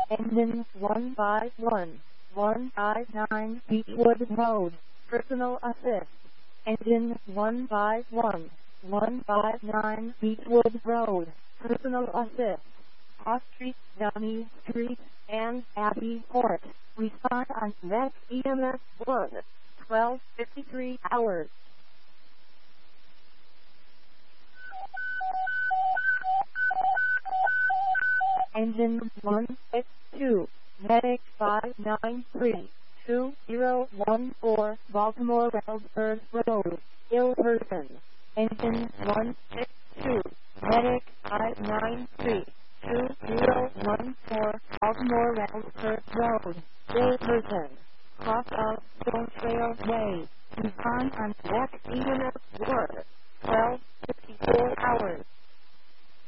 Engine 151, 159 Beechwood Road, personal assist. Engine 151, 159 Beechwood Road, personal assist. Cross Street, Downey Street, and Abbey Court. Respond on MEC EMS 1, 12:53 hours. Engine 162, Medic 593, 2014, Baltimore Wellsburg Road, ill person. Engine 162, Medic 593, 2014, Baltimore Wellsburg Road, ill person. Cross of Stone Trail Way. Respond on MEC EMS 1, 12:54 hours.